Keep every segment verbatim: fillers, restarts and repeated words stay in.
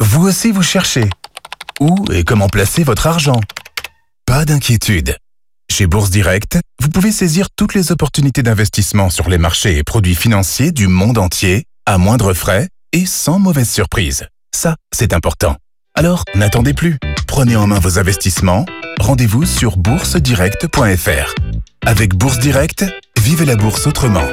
Vous aussi vous cherchez. Où et comment placer votre argent? Pas d'inquiétude. Chez Bourse Direct, vous pouvez saisir toutes les opportunités d'investissement sur les marchés et produits financiers du monde entier, à moindre frais et sans mauvaise surprise. Ça, c'est important. Alors, n'attendez plus. Prenez en main vos investissements. Rendez-vous sur bourse direct point f r. Avec Bourse Direct, vivez la bourse autrement.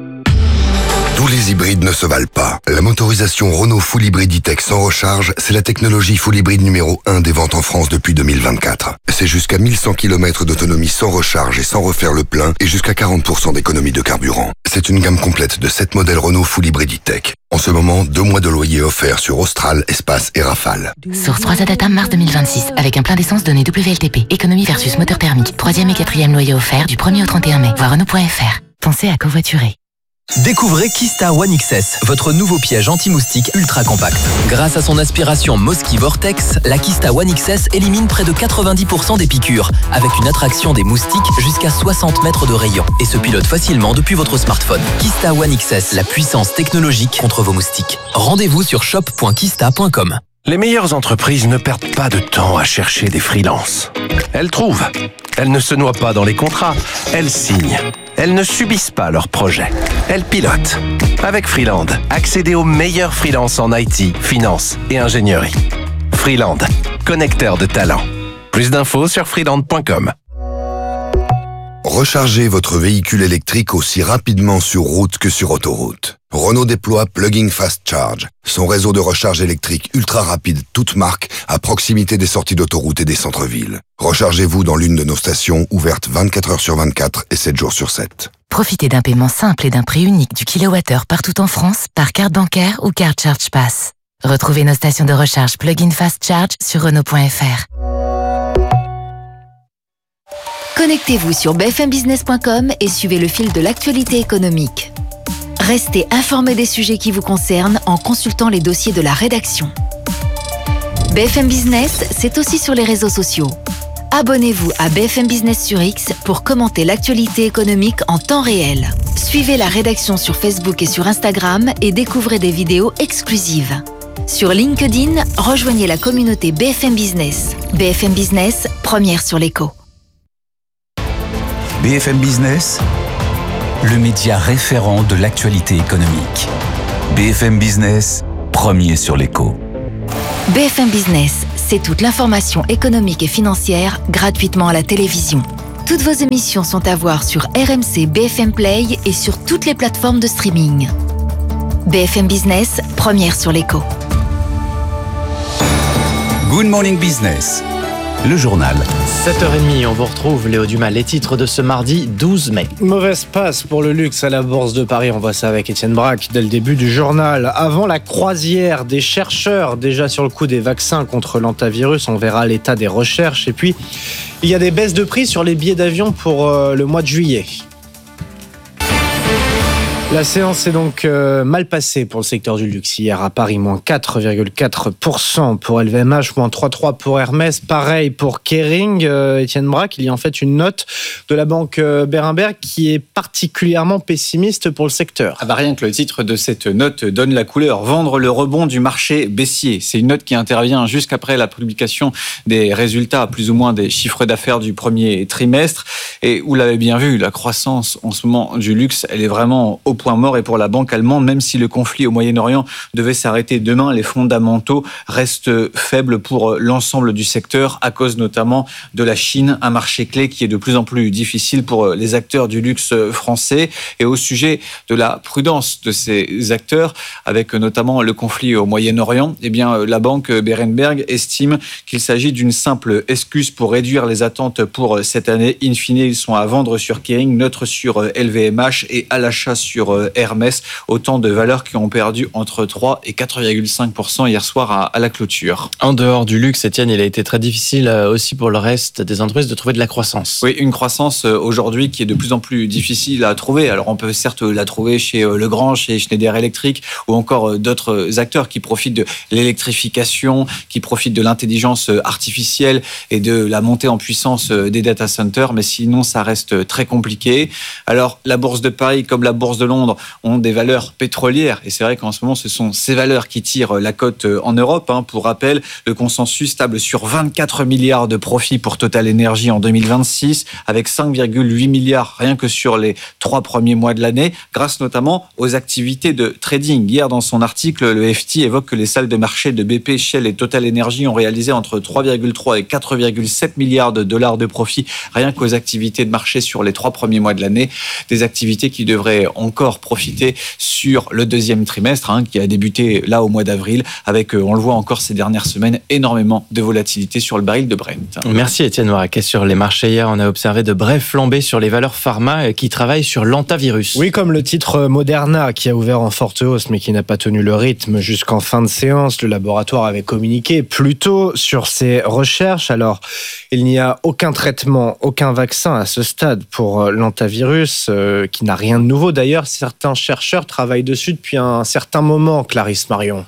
Tous les hybrides ne se valent pas. La motorisation Renault Full Hybrid E-Tech sans recharge, c'est la technologie Full Hybrid numéro un des ventes en France depuis deux mille vingt-quatre. C'est jusqu'à mille cent kilomètres d'autonomie sans recharge et sans refaire le plein et jusqu'à quarante pour cent d'économie de carburant. C'est une gamme complète de sept modèles Renault Full Hybrid E-Tech. En ce moment, deux mois de loyer offerts sur Austral, Espace et Rafale. Source trois A Data mars deux mille vingt-six, avec un plein d'essence donné W L T P. Économie versus moteur thermique. Troisième et quatrième loyer offert du premier au trente et un mai. Voir Renault point f r. Pensez à covoiturer. Découvrez Kista One X S, votre nouveau piège anti-moustique ultra compact. Grâce à son aspiration Mosquito Vortex, la Kista One X S élimine près de quatre-vingt-dix pour cent des piqûres, avec une attraction des moustiques jusqu'à soixante mètres de rayon et se pilote facilement depuis votre smartphone. Kista One X S, la puissance technologique contre vos moustiques. Rendez-vous sur shop point kista point com. Les meilleures entreprises ne perdent pas de temps à chercher des freelances. Elles trouvent. Elles ne se noient pas dans les contrats. Elles signent. Elles ne subissent pas leurs projets. Elles pilotent. Avec Freeland, accédez aux meilleurs freelances en I T, finance et ingénierie. Freeland, connecteur de talents. Plus d'infos sur freeland point com. Rechargez votre véhicule électrique aussi rapidement sur route que sur autoroute. Renault déploie Plug-in Fast Charge, son réseau de recharge électrique ultra rapide toute marque à proximité des sorties d'autoroute et des centres-villes. Rechargez-vous dans l'une de nos stations ouvertes vingt-quatre heures sur vingt-quatre et sept jours sur sept. Profitez d'un paiement simple et d'un prix unique du kilowattheure partout en France par carte bancaire ou carte Charge Pass. Retrouvez nos stations de recharge Plug-in Fast Charge sur Renault point f r. Connectez-vous sur b f m business point com et suivez le fil de l'actualité économique. Restez informé des sujets qui vous concernent en consultant les dossiers de la rédaction. B F M Business, c'est aussi sur les réseaux sociaux. Abonnez-vous à B F M Business sur X pour commenter l'actualité économique en temps réel. Suivez la rédaction sur Facebook et sur Instagram et découvrez des vidéos exclusives. Sur LinkedIn, rejoignez la communauté B F M Business. B F M Business, première sur l'écho. B F M Business, le média référent de l'actualité économique. B F M Business, premier sur l'écho. B F M Business, c'est toute l'information économique et financière gratuitement à la télévision. Toutes vos émissions sont à voir sur R M C B F M Play et sur toutes les plateformes de streaming. B F M Business, première sur l'écho. Good Morning Business, le journal. sept heures trente, on vous retrouve Léo Dumas, les titres de ce mardi douze mai. Mauvaise passe pour le luxe à la Bourse de Paris, on voit ça avec Étienne Braque dès le début du journal. Avant la croisière des chercheurs, déjà sur le coup des vaccins contre l'hantavirus, on verra l'état des recherches. Et puis, il y a des baisses de prix sur les billets d'avion pour euh, le mois de juillet. La séance est donc euh, mal passée pour le secteur du luxe. Hier à Paris, moins quatre virgule quatre pour cent pour L V M H, moins trois virgule trois pour cent pour Hermès. Pareil pour Kering. Euh, Étienne Braque, il y a en fait une note de la banque euh, Berenberg qui est particulièrement pessimiste pour le secteur. Ah bah rien que le titre de cette note donne la couleur. Vendre le rebond du marché baissier. C'est une note qui intervient jusqu'après la publication des résultats, plus ou moins des chiffres d'affaires du premier trimestre. Et vous l'avez bien vu, la croissance en ce moment du luxe, elle est vraiment au point mort. Et pour la banque allemande, même si le conflit au Moyen-Orient devait s'arrêter demain, les fondamentaux restent faibles pour l'ensemble du secteur, à cause notamment de la Chine, un marché clé qui est de plus en plus difficile pour les acteurs du luxe français. Et au sujet de la prudence de ces acteurs, avec notamment le conflit au Moyen-Orient, eh bien, la banque Berenberg estime qu'il s'agit d'une simple excuse pour réduire les attentes pour cette année. In fine, ils sont à vendre sur Kering, neutre sur L V M H et à l'achat sur Hermès, autant de valeurs qui ont perdu entre trois et quatre virgule cinq pour cent hier soir à, à la clôture. En dehors du luxe, Étienne, il a été très difficile aussi pour le reste des entreprises de trouver de la croissance. Oui, une croissance aujourd'hui qui est de plus en plus difficile à trouver. Alors on peut certes la trouver chez Legrand, chez Schneider Electric ou encore d'autres acteurs qui profitent de l'électrification, qui profitent de l'intelligence artificielle et de la montée en puissance des data centers, mais sinon ça reste très compliqué. Alors la bourse de Paris comme la bourse de Londres Londres ont des valeurs pétrolières. Et c'est vrai qu'en ce moment, ce sont ces valeurs qui tirent la cote en Europe. Pour rappel, le consensus table sur vingt-quatre milliards de profits pour Total Energy en deux mille vingt-six, avec cinq virgule huit milliards rien que sur les trois premiers mois de l'année, grâce notamment aux activités de trading. Hier, dans son article, le F T évoque que les salles de marché de B P, Shell et Total Energy ont réalisé entre trois virgule trois et quatre virgule sept milliards de dollars de profits rien qu'aux activités de marché sur les trois premiers mois de l'année. Des activités qui devraient encore profiter sur le deuxième trimestre, hein, qui a débuté là au mois d'avril, avec, on le voit encore ces dernières semaines, énormément de volatilité sur le baril de Brent. Merci Étienne Moirac. Sur les marchés hier, on a observé de brèves flambées sur les valeurs pharma qui travaillent sur l'antivirus. Oui, comme le titre Moderna qui a ouvert en forte hausse mais qui n'a pas tenu le rythme jusqu'en fin de séance. Le laboratoire avait communiqué plus tôt sur ses recherches. Alors, il n'y a aucun traitement, aucun vaccin à ce stade pour l'antivirus, euh, qui n'a rien de nouveau. D'ailleurs, certains chercheurs travaillent dessus depuis un certain moment, Clarisse Marion.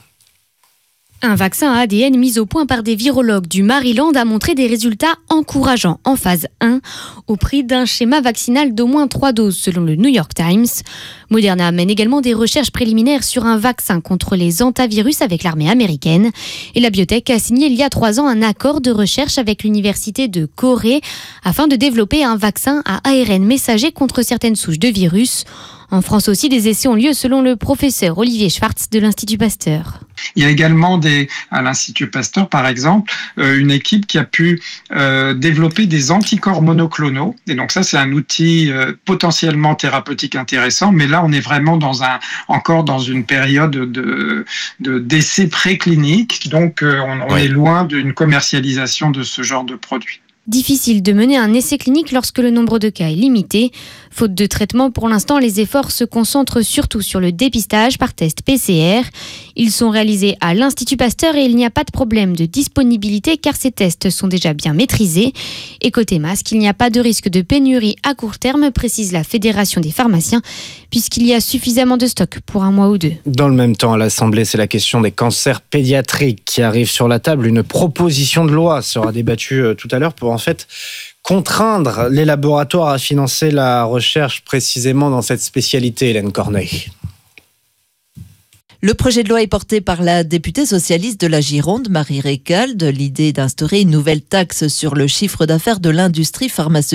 Un vaccin à A D N mis au point par des virologues du Maryland a montré des résultats encourageants en phase un au prix d'un schéma vaccinal d'au moins trois doses selon le New York Times. Moderna mène également des recherches préliminaires sur un vaccin contre les hantavirus avec l'armée américaine. Et la biotech a signé il y a trois ans un accord de recherche avec l'université de Corée afin de développer un vaccin à A R N messager contre certaines souches de virus. En France aussi, des essais ont lieu selon le professeur Olivier Schwartz de l'Institut Pasteur. Il y a également des, à l'Institut Pasteur, par exemple, euh, une équipe qui a pu euh, développer des anticorps monoclonaux. Et donc ça, c'est un outil euh, potentiellement thérapeutique intéressant. Mais là, on est vraiment dans un, encore dans une période de, de, d'essais précliniques. Donc, euh, on, on oui. est loin d'une commercialisation de ce genre de produit. Difficile de mener un essai clinique lorsque le nombre de cas est limité. Faute de traitement, pour l'instant, les efforts se concentrent surtout sur le dépistage par test P C R. Ils sont réalisés à l'Institut Pasteur et il n'y a pas de problème de disponibilité car ces tests sont déjà bien maîtrisés. Et côté masque, il n'y a pas de risque de pénurie à court terme, précise la Fédération des pharmaciens, puisqu'il y a suffisamment de stock pour un mois ou deux. Dans le même temps, à l'Assemblée, c'est la question des cancers pédiatriques qui arrive sur la table. Une proposition de loi sera débattue tout à l'heure pour en fait contraindre les laboratoires à financer la recherche précisément dans cette spécialité, Hélène Corneille. Le projet de loi est porté par la députée socialiste de la Gironde, Marie Récalde. L'idée d'instaurer une nouvelle taxe sur le chiffre d'affaires de l'industrie pharmaceutique